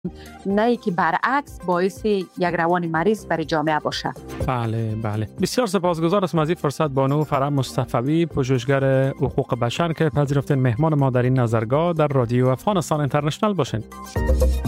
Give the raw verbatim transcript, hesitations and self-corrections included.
نه که برعکس باعث یک روان مریض برای جامعه باشه. بله بله، بسیار سپاسگزار هستم از این فرصت بانو فرح مصطفوی، پژوهشگر حقوق بشر که پذیرفتین مهمان ما در این نظرگاه در رادیو افغانستان اینترنشنال باشین.